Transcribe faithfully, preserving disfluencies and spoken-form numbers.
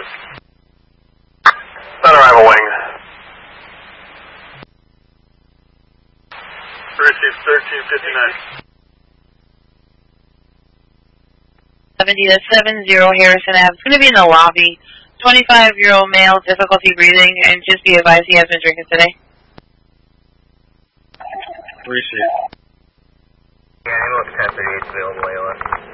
positive. On arrival wing. Receive thirteen fifty-nine. seventy to seven zero Harrison Ave. It's going to be in the lobby. twenty-five-year-old male, difficulty breathing, and just be advised he has been drinking today. Receive. Yeah, ambulance ten thirty-eight available, A L S.